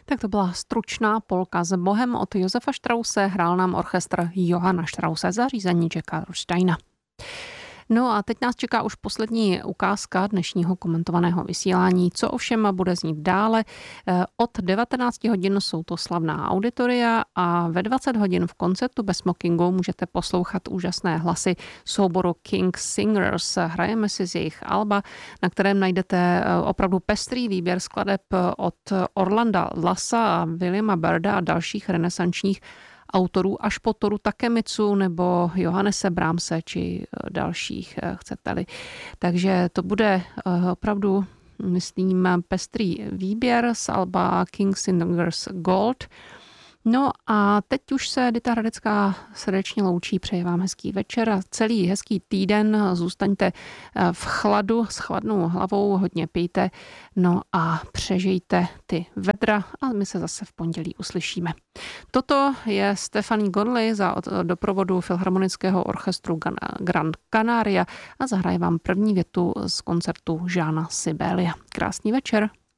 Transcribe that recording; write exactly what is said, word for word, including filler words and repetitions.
Tak to byla stručná polka s Bohem od Josefa Strausse, hrál nám orchestr Johanna Strausse za řízení Jacka Rushsteina. No a teď nás čeká už poslední ukázka dnešního komentovaného vysílání. Co ovšem bude znít dále? Od devatenáct hodin jsou to slavná auditoria a ve dvacet hodin v koncertu bez smokingu můžete poslouchat úžasné hlasy souboru King Singers. Hrajeme si z jejich alba, na kterém najdete opravdu pestrý výběr skladeb od Orlanda Lassa a Williama Byrda a dalších renesančních autorů až po Toru Takemitsu nebo Johannese Brahmse či dalších, chcete-li. Takže to bude opravdu, myslím, pestrý výběr z alba King Singers Gold. No a teď už se Dita Hradecká srdečně loučí, přeje vám hezký večer a celý hezký týden. Zůstaňte v chladu s chladnou hlavou, hodně pijte, no a přežijte ty vedra a my se zase v pondělí uslyšíme. Toto je Stephanie Gonley za doprovodu Filharmonického orchestru Grand Canaria a zahraje vám první větu z koncertu Jeana Sibelia. Krásný večer.